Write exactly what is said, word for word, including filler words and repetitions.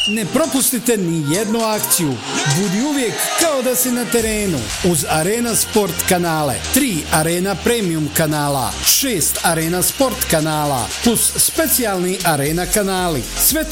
Ne propustite ni jednu akciju. Budi uvijek kao da si na terenu. Uz Arena Sport kanale, tri Arena Premium kanala, šest Arena Sport kanala, plus specijalni Arena kanali. Sve